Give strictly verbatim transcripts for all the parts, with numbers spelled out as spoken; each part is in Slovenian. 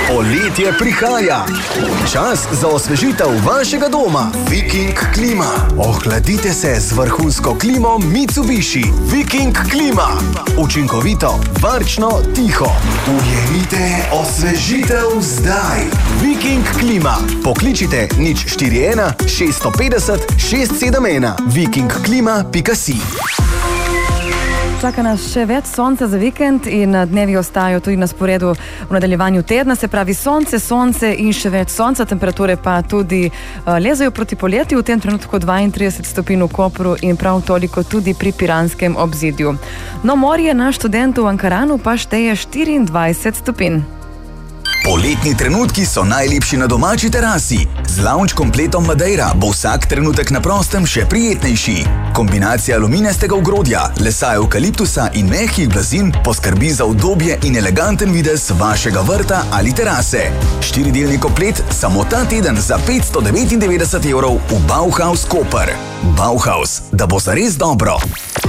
Poletje prihaja. Čas za osvežitev vašega doma. Viking klima. Ohladite se z vrhunsko klimo Mitsubishi. Viking klima. Učinkovito, varčno, tiho. Ujemite osvežitev zdaj. Viking klima. Pokličite nič štiri ena šest pet nula šest sedem ena. viking klima pika si. Čaka nas še več sonca za vikend in dnevi ostajajo tudi na sporedu v nadaljevanju tedna, se pravi sonce, sonce in še več sonca, temperature pa tudi uh, lezajo proti poletju, v tem trenutku dvaintrideset stopinj v Kopru in prav toliko tudi pri Piranskem obzidju. No, morje na Študentu v Ankaranu pa šteje štiriindvajset stopinj. Poletni trenutki so najlepši na domači terasi. Z lounge kompletom Madeira bo vsak trenutek na prostem še prijetnejši. Kombinacija aluminijastega ogrodja, lesa evkaliptusa in mehkih blazin poskrbi za udobje in eleganten videz vašega vrta ali terase. Štiridelni komplet samo ta teden za petsto devetindevetdeset evrov v Bauhaus Koper. Bauhaus, da bo zares dobro.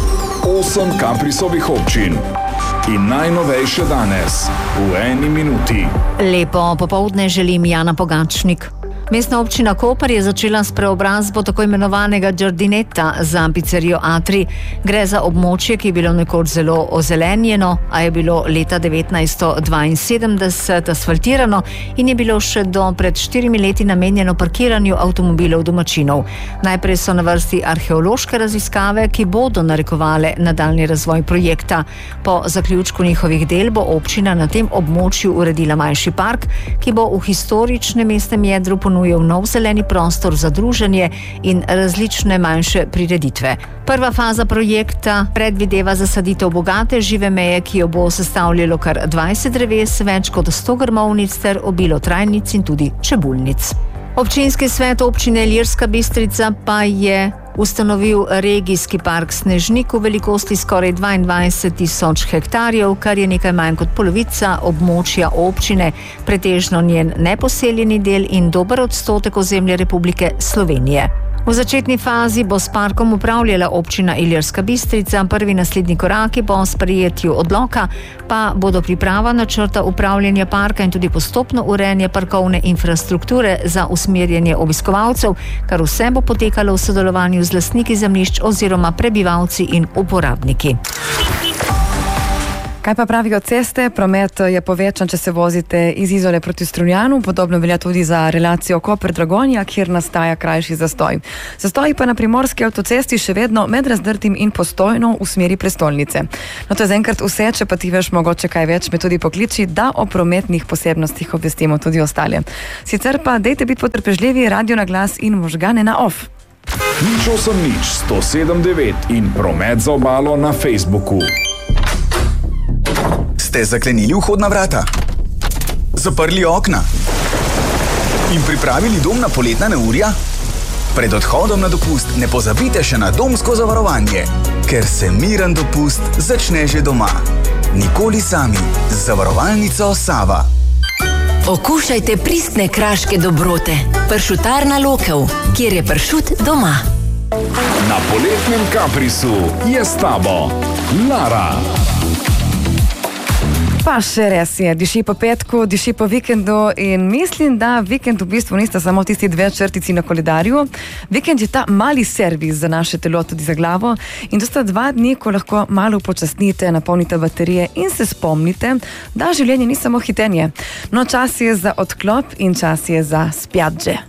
Osem Kaprisovih občin. In najnovejše danes, v eni minuti. Lepo popoldne želim Jana Pogačnik. Mestna občina Koper je začela s preobrazbo tako imenovanega Giardinetta za pizzerijo Atri. Gre za območje, ki je bilo nekoč zelo ozelenjeno, a je bilo leta devetnajststo dvainsedemdeset asfaltirano in je bilo še do pred štirimi leti namenjeno parkiranju avtomobilov domačinov. Najprej so na vrsti arheološke raziskave, ki bodo narekovale nadaljnji razvoj projekta. Po zaključku njihovih del bo občina na tem območju uredila manjši park, ki bo v historičnem mestnem jedru ponudil nov zeleni prostor za druženje in različne manjše prireditve. Prva faza projekta predvideva zasaditev bogate žive meje, ki jo bo sestavljalo kar dvajset dreves, več kot sto grmovnic ter obilo trajnic in tudi čebulnic. Občinski svet občine Ilirska Bistrica pa je ustanovil regijski park Snežnik v velikosti skoraj dvaindvajset tisoč hektarjev, kar je nekaj manj kot polovica območja občine, pretežno njen neposeljeni del in dober odstotek ozemlja Republike Slovenije. V začetni fazi bo s parkom upravljala občina Ilirska Bistrica, prvi naslednji koraki po sprejetju odloka pa bodo priprava načrta upravljanja parka in tudi postopno urejanje parkovne infrastrukture za usmerjanje obiskovalcev, kar vse bo potekalo v sodelovanju z lastniki zemljišč oziroma prebivalci in uporabniki. Kaj pa pravijo ceste? Promet je povečan, če se vozite iz Izole proti Strunjanu, podobno velja tudi za relacijo Koper-Dragonja, kjer nastaja krajši zastoj. Zastoji pa na primorski avtocesti še vedno med Razdrtim in Postojno v smeri prestolnice. No, to je zaenkrat vse, če pa ti veš mogoče kaj več, me tudi pokliči, da o prometnih posebnostih obvestimo tudi ostale. Sicer pa dejte biti potrpežljivi, radio na glas in možgane na off. Nič osem nič sto sedem devet in promet za obalo na Facebooku. Ste zaklenili vhodna vrata? Zaprli okna? In pripravili dom na poletna neurja? Pred odhodom na dopust ne pozabite še na domsko zavarovanje, ker se miren dopust začne že doma. Nikoli sami z zavarovalnico Sava. Okušajte pristne kraške dobrote. Pršutarna Lokev, kjer je pršut doma. Na poletnem Kaprisu je s tabo Lara. Pa še res je, diši po petku, diši po vikendu in mislim, da vikend v bistvu nista samo tisti dve črtici na koledarju. Vikend je ta mali servis za naše telo, tudi za glavo in to sta dva dni, ko lahko malo upočasnite, napolnite baterije in se spomnite, da življenje ni samo hitenje. No, čas je za odklop in čas je za spjatže.